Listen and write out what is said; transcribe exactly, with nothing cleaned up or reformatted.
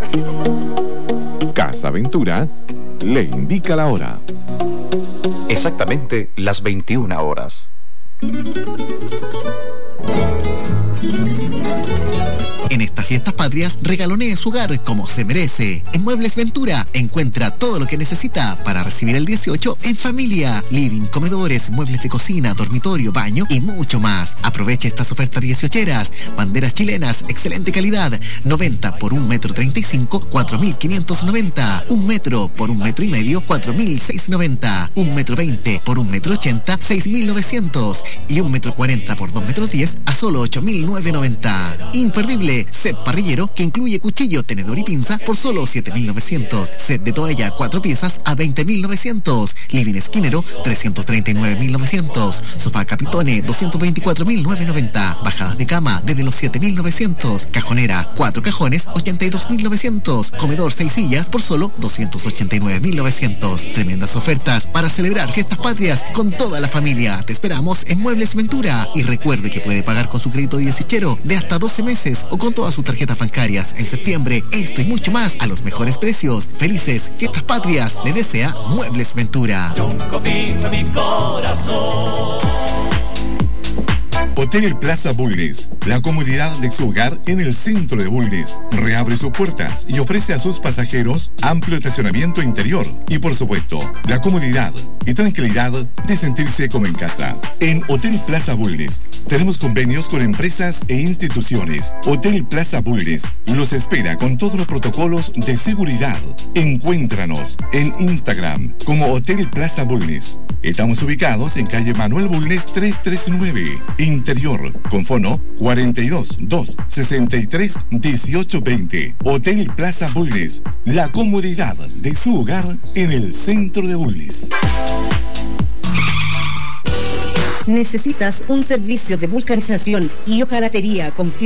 Casa Ventura le indica la hora. Exactamente las veintiuna horas. En estas fiestas patrias, regalonee su hogar como se merece. En Muebles Ventura encuentra todo lo que necesita para recibir el dieciocho en familia. Living, comedores, muebles de cocina, dormitorio, baño y mucho más. Aproveche estas ofertas dieciocheras. Banderas chilenas, excelente calidad. noventa por un metro treinta y cinco, cuatro mil quinientos noventa. Un metro por un metro y medio, cuatro mil seiscientos noventa. Un metro veinte por un metro ochenta, seis mil novecientos. Y un metro cuarenta por dos metros diez a solo ocho mil novecientos noventa. Imperdible. Set parrillero que incluye cuchillo, tenedor y pinza por solo siete mil novecientos. Set de toalla cuatro piezas a veinte mil novecientos. Living esquinero trescientos treinta y nueve mil novecientos. Sofá capitone doscientos veinticuatro mil novecientos noventa. Bajadas de cama desde los siete mil novecientos. Cajonera cuatro cajones ochenta y dos mil novecientos. Comedor seis sillas por solo doscientos ochenta y nueve mil novecientos. Tremendas ofertas para celebrar fiestas patrias con toda la familia. Te esperamos en Muebles Ventura y recuerde que puede pagar con su crédito dieciochero de hasta doce meses o con todas sus tarjetas bancarias en septiembre. Esto y mucho más a los mejores precios. Felices fiestas patrias le desea Muebles Ventura. Mi corazón. Hotel Plaza Bulnes, la comodidad de su hogar en el centro de Bulnes. Reabre sus puertas y ofrece a sus pasajeros amplio estacionamiento interior y, por supuesto, la comodidad y tranquilidad de sentirse como en casa. En Hotel Plaza Bulnes tenemos convenios con empresas e instituciones. Hotel Plaza Bulnes los espera con todos los protocolos de seguridad. Encuéntranos en Instagram como Hotel Plaza Bulnes. Estamos ubicados en calle Manuel Bulnes trescientos treinta y nueve, Interior, con fono cuarenta y dos, dos, sesenta y tres, dieciocho veinte. Hotel Plaza Bulnes, la comodidad de su hogar en el centro de Bulnes. ¿Necesitas un servicio de vulcanización y hojalatería con